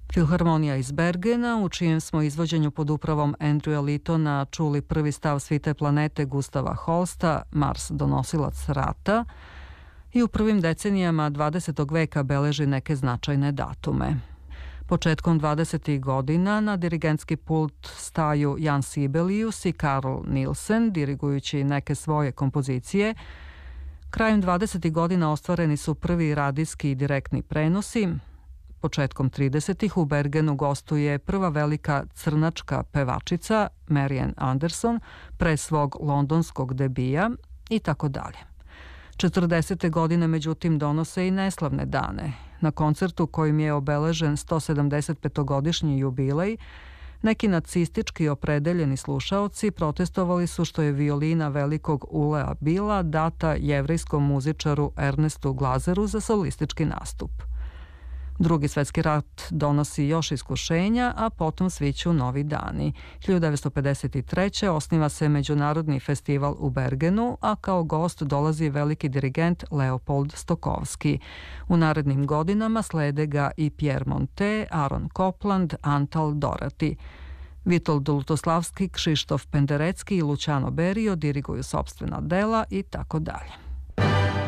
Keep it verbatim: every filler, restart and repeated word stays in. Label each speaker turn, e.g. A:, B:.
A: Filharmonija iz Bergena, u čijem smo izvođenju pod upravom Andrewa Littona čuli prvi stav svite planete Gustava Holsta, Mars donosilac rata, i u prvim decenijama dvadesetog veka beleži neke značajne datume. Početkom dvadesetih godina na dirigentski pult staju Jan Sibelius i Carl Nielsen, dirigujući neke svoje kompozicije. Krajem dvadesetih godina ostvareni su prvi radijski i direktni prenosi. Početkom tridesetih u Bergenu gostuje prva velika crnačka pevačica Marian Anderson pre svog londonskog debija i tako dalje. četrdesete godine međutim donose i neslavne dane. Na koncertu kojim je obeležen sto sedamdeset petogodišnji jubilej, neki nacistički opredeljeni slušaoci protestovali su što je violina velikog Ulea Bila data jevrejskom muzičaru Ernestu Glazeru za solistički nastup. Drugi svetski rat donosi još iskušenja, a potom sviću novi dani. hiljadu devetsto pedeset treće. osniva se Međunarodni festival u Bergenu, a kao gost dolazi veliki dirigent Leopold Stokowski. U narednim godinama slede ga i Pierre Monte, Aaron Copland, Antal Dorati. Witold Lutoslavski, Krzysztof Penderecki i Luciano Berio diriguju sopstvena dela i tako dalje.